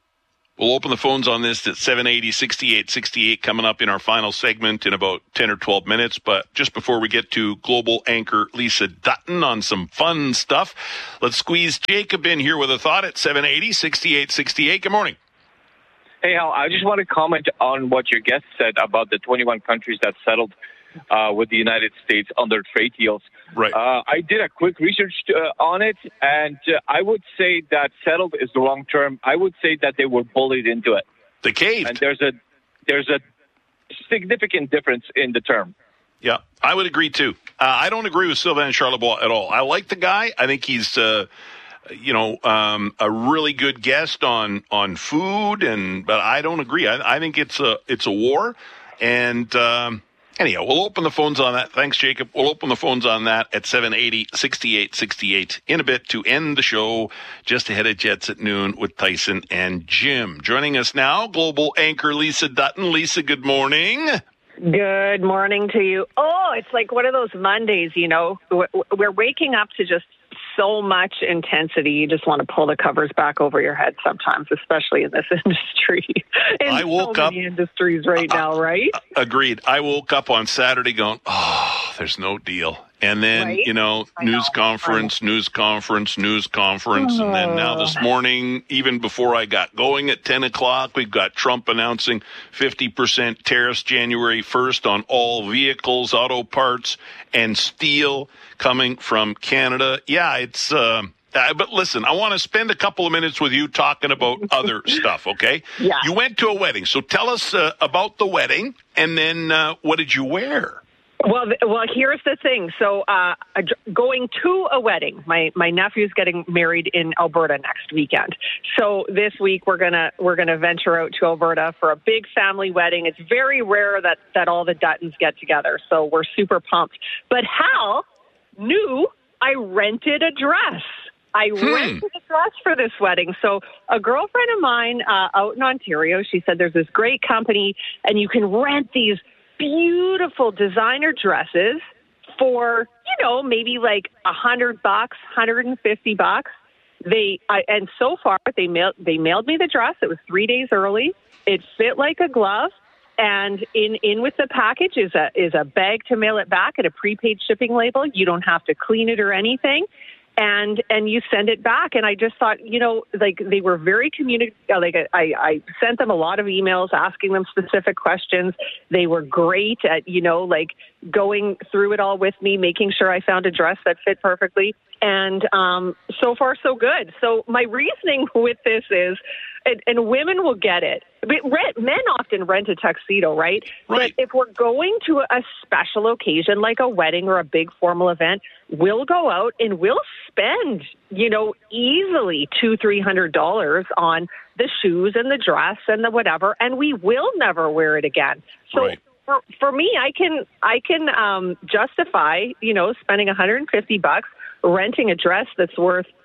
We'll open the phones on this at seven eighty, sixty-eight sixty-eight coming up in our final segment in about ten or twelve minutes. But just before we get to global anchor Lisa Dutton on some fun stuff, let's squeeze Jacob in here with a thought at seven eighty, sixty-eight sixty-eight. Good morning. Hey, Hal, I just want to comment on what your guest said about the twenty-one countries that settled uh, with the United States under trade deals. Right. Uh, I did a quick research uh, on it, and uh, I would say that settled is the wrong term. I would say that they were bullied into it. They caved. And there's a there's a significant difference in the term. Yeah, I would agree too. Uh, I don't agree with Sylvain Charlebois at all. I like the guy. I think he's, uh, you know, um, a really good guest on on food, and but I don't agree. I, I think it's a it's a war, and. Um, Anyhow, we'll open the phones on that. Thanks, Jacob. We'll open the phones on that at seven eighty, sixty-eight sixty-eight in a bit to end the show just ahead of Jets at noon with Tyson and Jim. Joining us now, global anchor Lisa Dutton. Lisa, good morning. Good morning to you. Oh, it's like one of those Mondays, you know. We're waking up to just so much intensity. You just want to pull the covers back over your head sometimes, especially in this industry. In I woke so up many industries right uh, now, right? Uh, agreed. I woke up on Saturday going, oh, there's no deal. And then, right? you know, I news know. conference, news conference, news conference. Oh. And then now this morning, even before I got going at ten o'clock, we've got Trump announcing fifty percent tariffs January first on all vehicles, auto parts, and steel coming from Canada. Yeah, it's... Uh, Uh, but listen, I want to spend a couple of minutes with you talking about other stuff, okay? Yeah. You went to a wedding, so tell us uh, about the wedding, and then uh, what did you wear? Well, well, here's the thing. So uh, going to a wedding, my, my nephew's getting married in Alberta next weekend. So this week we're gonna we're gonna venture out to Alberta for a big family wedding. It's very rare that that all the Duttons get together, so we're super pumped. But Hal knew I rented a dress. I hmm. rented a dress for this wedding. So a girlfriend of mine uh, out in Ontario, she said there's this great company and you can rent these beautiful designer dresses for, you know, maybe like a hundred bucks, hundred and fifty bucks. They I, and so far they mailed they mailed me the dress. It was three days early. It fit like a glove. And in, in with the package is a is a bag to mail it back and a prepaid shipping label. You don't have to clean it or anything. And and you send it back. And I just thought, you know, like they were very communi- like I, I sent them a lot of emails asking them specific questions. They were great at, you know, like going through it all with me, making sure I found a dress that fit perfectly. And um, so far, so good. So my reasoning with this is, and, and women will get it. Rent, men often rent a tuxedo, right? Right. But if we're going to a special occasion like a wedding or a big formal event, we'll go out and we'll spend, you know, easily two, three hundred dollars on the shoes and the dress and the whatever, and we will never wear it again. So. Right. For, for me, I can I can um, justify, you know, spending one hundred fifty bucks renting a dress that's worth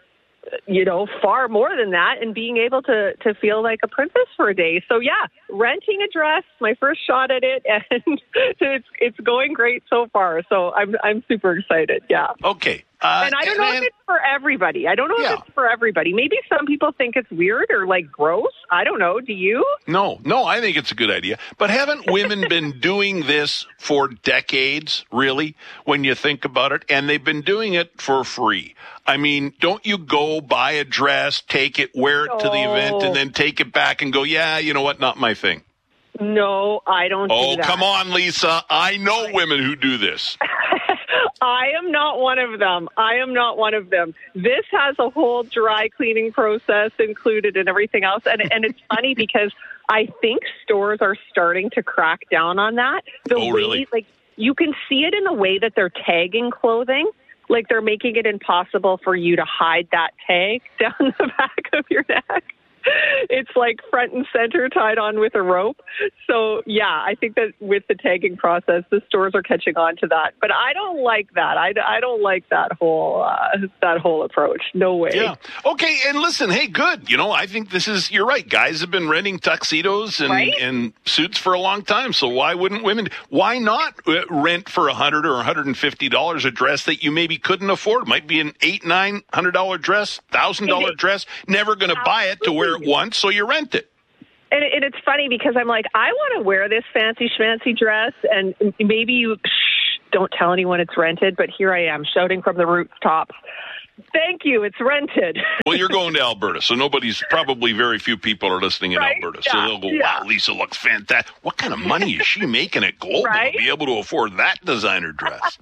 you know, far more than that and being able to, to feel like a princess for a day. So, yeah, renting a dress, my first shot at it, and it's it's going great so far. So I'm I'm super excited, yeah. Okay. Uh, and I don't know and, if it's for everybody. I don't know yeah. if it's for everybody. Maybe some people think it's weird or, like, gross. I don't know. Do you? No, no, I think it's a good idea. But haven't women been doing this for decades, really, when you think about it? And they've been doing it for free. I mean, don't you go buy a dress, take it, wear it to the event, and then take it back and go, yeah, you know what, not my thing. No, I don't oh, do that. Oh, come on, Lisa. I know women who do this. I am not one of them. I am not one of them. This has a whole dry cleaning process included and everything else. And, and it's funny because I think stores are starting to crack down on that. The oh, way, really? Like, you can see it in the way that they're tagging clothing. Like, they're making it impossible for you to hide that tag down the back of your neck. It's like front and center tied on with a rope. So, yeah, I think that with the tagging process, the stores are catching on to that. But I don't like that. I, I don't like that whole uh, that whole approach. No way. Yeah. Okay, and listen, hey, good. You know, I think this is, you're right. Guys have been renting tuxedos and, right? and suits for a long time. So why wouldn't women? Why not rent for one hundred dollars or one hundred fifty dollars a dress that you maybe couldn't afford? It might be an eight, nine hundred dollars dress, one thousand dollars dress. Never going to buy it to wear it once, so you rent it. And, and it's funny because I'm like, I want to wear this fancy schmancy dress, and maybe you shh, don't tell anyone it's rented, but here I am shouting from the rooftops. Thank you, it's rented. Well, you're going to Alberta, so nobody's, probably very few people are listening in right? Alberta. Yeah. So they'll go, yeah. wow, Lisa looks fantastic. What kind of money is she making at Global right? to be able to afford that designer dress?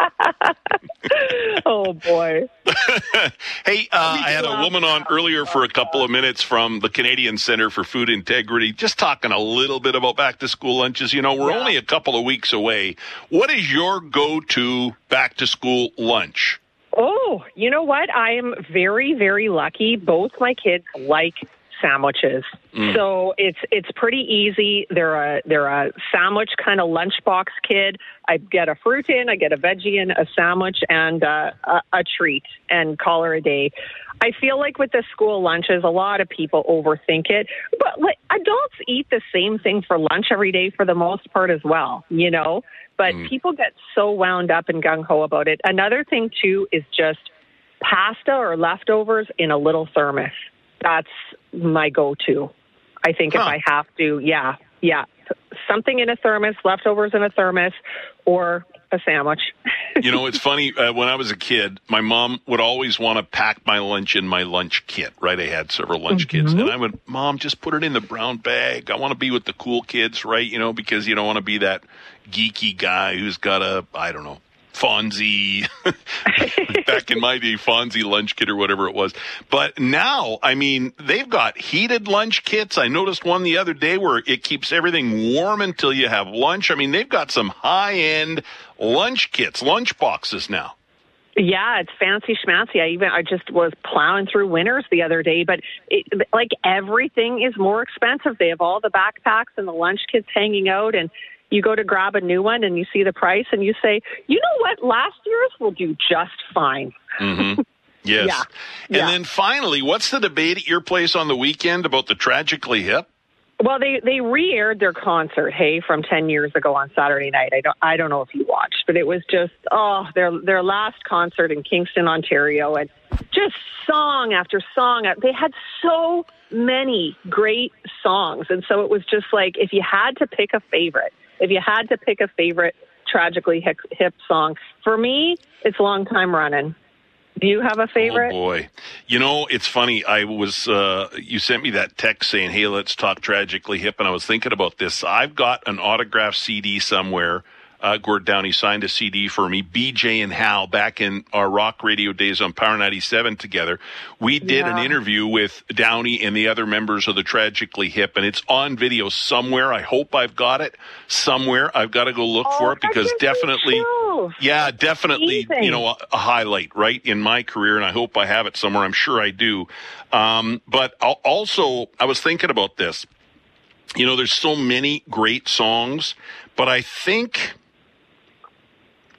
Oh, boy. Hey, uh, I had a woman on earlier for a couple of minutes from the Canadian Centre for Food Integrity, just talking a little bit about back-to-school lunches. You know, we're yeah. only a couple of weeks away. What is your go-to back-to-school lunch? Oh, you know what? I am very, very lucky. Both my kids like sandwiches. Mm. So it's it's pretty easy. They're a they're a sandwich kind of lunchbox kid. I get a fruit in, I get a veggie in, a sandwich, and uh, a, a treat, and call her a day. I feel like with the school lunches, a lot of people overthink it. But like, adults eat the same thing for lunch every day for the most part as well, you know? But mm. people get so wound up and gung-ho about it. Another thing, too, is just pasta or leftovers in a little thermos. That's my go-to. I think huh. if I have to, yeah, yeah. Something in a thermos, leftovers in a thermos, or a sandwich. You know, it's funny. Uh, when I was a kid, my mom would always want to pack my lunch in my lunch kit, right? I had several lunch mm-hmm. kits. And I would, Mom, just put it in the brown bag. I want to be with the cool kids, right? You know, because you don't want to be that geeky guy who's got a, I don't know, Fonzie, back in my day, Fonzie lunch kit or whatever it was. But now, I mean, they've got heated lunch kits. I noticed one the other day where it keeps everything warm until you have lunch. I mean, they've got some high-end lunch kits, lunch boxes now. Yeah, it's fancy schmancy. I even I just was plowing through Winners the other day, but it, like everything is more expensive. They have all the backpacks and the lunch kits hanging out, and you go to grab a new one and you see the price and you say, you know what, last year's will do just fine. Mm-hmm. Yes. Yeah. And yeah. then finally, what's the debate at your place on the weekend about the Tragically Hip? Well, they, they re-aired their concert, hey, from ten years ago on Saturday night. I don't I don't know if you watched, but it was just, oh, their their last concert in Kingston, Ontario, and just song after song. They had so many great songs, and so it was just like, if you had to pick a favorite, if you had to pick a favorite Tragically Hip, hip song, for me, it's Long Time Running. Do you have a favorite? Oh, boy. You know, it's funny. I was, uh, you sent me that text saying, hey, let's talk Tragically Hip, and I was thinking about this. I've got an autographed C D somewhere. Uh, Gord Downey signed a C D for me. B J and Hal, back in our rock radio days on Power ninety-seven together, we did yeah. an interview with Downey and the other members of the Tragically Hip, and it's on video somewhere. I hope I've got it somewhere. I've got to go look oh, for it because definitely, true. yeah, definitely, Amazing. you know, a, a highlight, right, in my career, and I hope I have it somewhere. I'm sure I do. Um, but I'll also, I was thinking about this. You know, there's so many great songs, but I think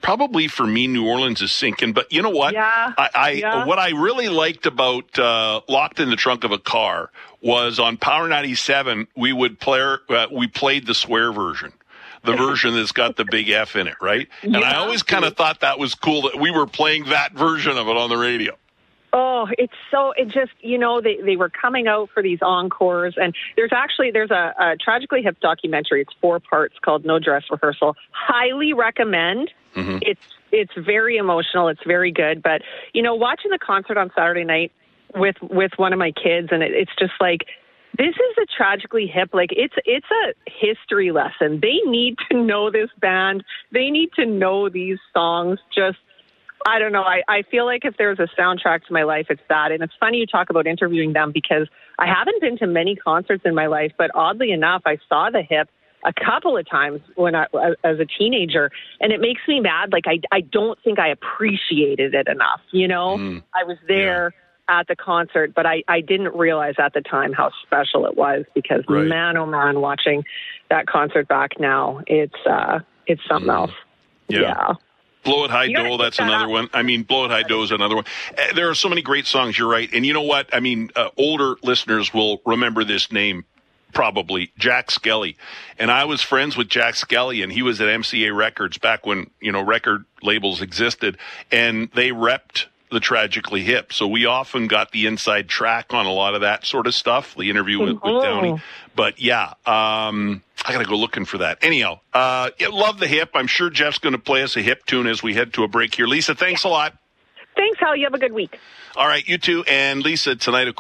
probably for me, New Orleans is sinking. But you know what? Yeah. I, I yeah. what I really liked about uh, Locked in the Trunk of a Car was on Power ninety-seven, we would play, uh, we played the swear version. The version that's got the big F in it, right? And Yeah. I always kind of thought that was cool that we were playing that version of it on the radio. Oh, it's so, it just, you know, they, they were coming out for these encores, and there's actually, there's a, a Tragically Hip documentary. It's four parts called No Dress Rehearsal. Highly recommend. Mm-hmm. It's, it's very emotional. It's very good. But, you know, watching the concert on Saturday night with, with one of my kids, and it, it's just like, this is a Tragically Hip. Like, it's it's a history lesson. They need to know this band. They need to know these songs. Just, I don't know. I, I feel like if there's a soundtrack to my life, it's that. And it's funny you talk about interviewing them, because I haven't been to many concerts in my life, but oddly enough, I saw the Hip a couple of times when I, as a teenager, and it makes me mad. Like, I, I don't think I appreciated it enough. You know, Mm. I was there. Yeah. At the concert, but I, I didn't realize at the time how special it was, because Right. man, oh man, watching that concert back now, it's uh, it's something Mm. else. Yeah. Yeah. Blow It High You gotta Dole, keep that's that another up. one. I mean, Blow It High Dole is another one. Uh, there are so many great songs, you're right. And you know what? I mean, uh, older listeners will remember this name, probably, Jack Skelly. And I was friends with Jack Skelly, and he was at M C A Records back when, you know, record labels existed, and they repped the Tragically Hip. So we often got the inside track on a lot of that sort of stuff, the interview with, with Oh. Downey. But yeah, um, I got to go looking for that. Anyhow, uh, yeah, love the Hip. I'm sure Jeff's going to play us a Hip tune as we head to a break here. Lisa, thanks a lot. Thanks, Hal. You have a good week. All right, you too. And Lisa, tonight, of course,